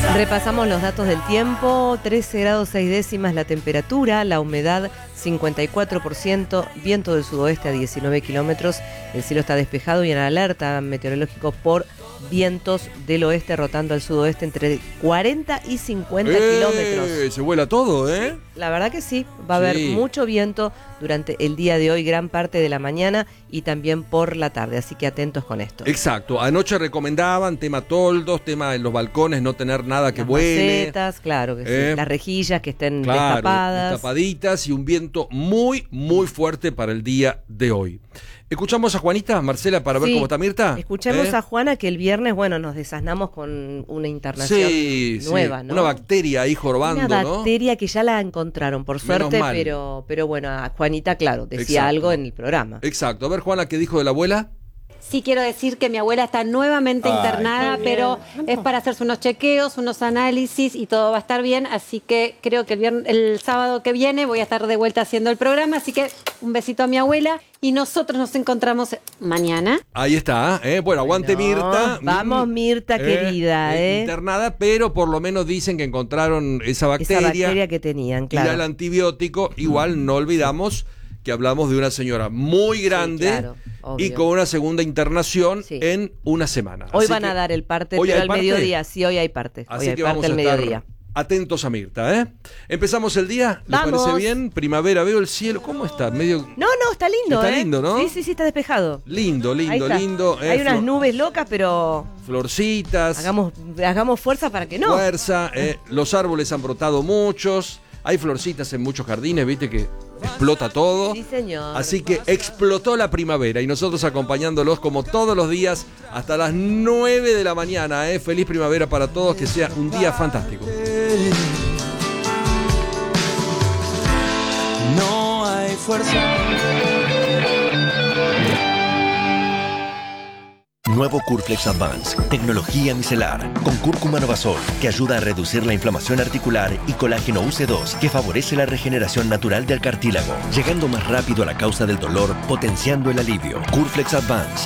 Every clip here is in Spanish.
Repasamos los datos del tiempo: 13 grados 6 décimas la temperatura, la humedad 54%, viento del sudoeste a 19 kilómetros, el cielo está despejado y en alerta meteorológico por vientos del oeste rotando al sudoeste entre 40 y 50 kilómetros. Se vuela todo, ¿eh? La verdad que sí, va a haber mucho viento durante el día de hoy, gran parte de la mañana y también por la tarde, así que atentos con esto. Exacto, anoche recomendaban tema toldos, tema en los balcones, no tener nada que vuele. Las macetas, claro que sí, las rejillas que estén destapadas. Destapaditas y un viento muy, muy fuerte para el día de hoy. ¿Escuchamos a Juanita, Marcela, para ver cómo está Mirta? Escuchemos a Juana, que el viernes, nos desasnamos con una internación nueva, ¿no? Una bacteria ahí jorbando, una bacteria que ya la encontraron, por suerte, pero bueno, a Juanita, claro, decía algo en el programa. Exacto. A ver, Juana, ¿qué dijo de la abuela? Sí, quiero decir que mi abuela está nuevamente internada, pero es para hacerse unos chequeos, unos análisis y todo va a estar bien. Así que creo que el sábado que viene voy a estar de vuelta haciendo el programa. Así que un besito a mi abuela y nosotros nos encontramos mañana. Ahí está, Bueno, aguante Mirta. Vamos, Mirta, querida, internada, pero por lo menos dicen que encontraron esa bacteria. Esa bacteria que tenían, claro. Y el antibiótico, igual no olvidamos que hablamos de una señora muy grande y con una segunda internación en una semana. Hoy van a dar el parte, pero al mediodía. Sí, hoy hay parte. Así que vamos a estar atentos a Mirta, ¿Empezamos el día? ¿Les parece bien? Primavera, veo el cielo. ¿Cómo está? Medio... No, está lindo, Está lindo, ¿no? Sí, está despejado. Lindo. Hay unas nubes locas, pero... Florcitas. Hagamos fuerza para que no. Fuerza, los árboles han brotado muchos. Hay florcitas en muchos jardines, viste que explota todo. Sí, señor. Así que explotó la primavera y nosotros acompañándolos como todos los días hasta las 9 de la mañana. Feliz primavera para todos, que sea un día fantástico. No hay fuerza. Nuevo Curflex Advance, tecnología micelar, con cúrcuma novasol, que ayuda a reducir la inflamación articular, y colágeno UC2, que favorece la regeneración natural del cartílago, llegando más rápido a la causa del dolor, potenciando el alivio. Curflex Advance.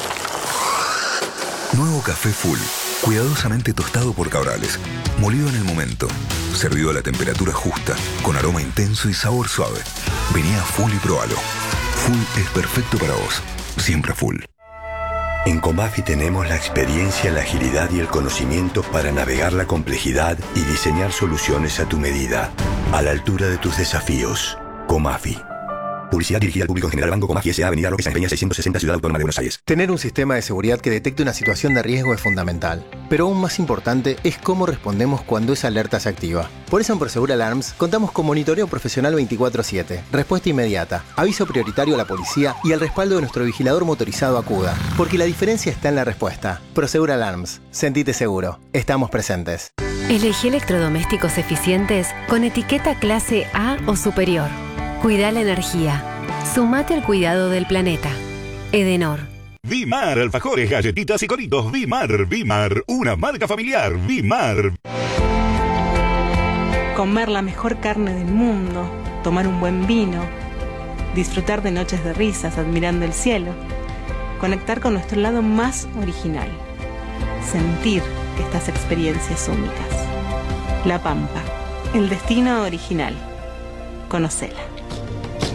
Nuevo café Full, cuidadosamente tostado por Cabrales, molido en el momento, servido a la temperatura justa, con aroma intenso y sabor suave. Vení a Full y probalo. Full es perfecto para vos, siempre Full. En Comafi tenemos la experiencia, la agilidad y el conocimiento para navegar la complejidad y diseñar soluciones a tu medida, a la altura de tus desafíos. Comafi. Publicidad dirigida al público en general. Banco Comafi S.A. Avenida Roque Sáenz Peña 660, Ciudad Autónoma de Buenos Aires. Tener un sistema de seguridad que detecte una situación de riesgo es fundamental, pero aún más importante es cómo respondemos cuando esa alerta se activa. Por eso en Prosegur Alarms contamos con monitoreo profesional 24/7, respuesta inmediata, aviso prioritario a la policía y el respaldo de nuestro vigilador motorizado Acuda, porque la diferencia está en la respuesta. Prosegur Alarms, sentite seguro, estamos presentes. Elegí electrodomésticos eficientes con etiqueta clase A o superior. Cuida la energía. Sumate al cuidado del planeta. Edenor. Vimar, alfajores, galletitas y coritos. Vimar, una marca familiar. Vimar. Comer la mejor carne del mundo, tomar un buen vino, disfrutar de noches de risas admirando el cielo, conectar con nuestro lado más original, sentir estas experiencias únicas. La Pampa, el destino original. Conocela.